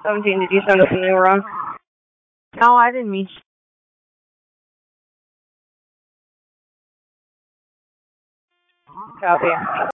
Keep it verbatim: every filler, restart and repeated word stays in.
seventeen, did you send us something wrong? No, I didn't mean. Copy.